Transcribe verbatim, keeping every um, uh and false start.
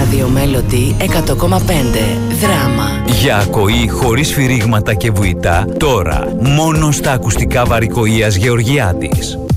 Ραδιομέλωδη εκατό κόμμα πέντε. Δράμα. Για ακοή χωρίς σφυρίγματα και βουητά, τώρα μόνο στα ακουστικά Βαρικοΐας Γεωργιάδης.